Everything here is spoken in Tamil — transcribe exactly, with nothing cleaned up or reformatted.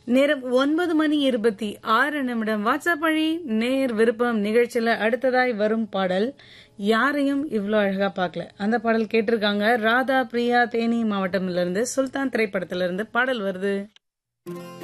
நேரம் ஒன்பது மணி இருபத்தி ஆறு நிமிடம். வாட்ஸ்அப் வழி நேர் விருப்பம் நிகழ்ச்சியில அடுத்ததாய் வரும் பாடல் யாரையும் இவ்வளோ அழகா பார்க்கல. அந்த பாடல் கேட்டிருக்காங்க ராதா பிரியா, தேனி மாவட்டம்ல இருந்து. சுல்தான் திரைப்படத்திலிருந்து பாடல் வருது.